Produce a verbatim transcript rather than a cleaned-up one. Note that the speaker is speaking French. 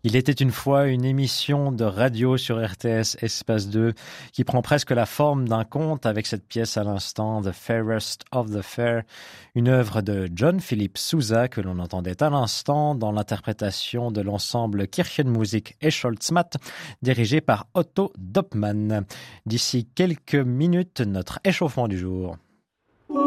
Il était une fois une émission de radio sur R T S Espace deux qui prend presque la forme d'un conte avec cette pièce à l'instant, The Fairest of the Fair, une œuvre de John Philip Sousa que l'on entendait à l'instant dans l'interprétation de l'ensemble Kirchenmusik Escholzmatt dirigé par Otto Doppmann. D'ici quelques minutes, notre échauffement du jour.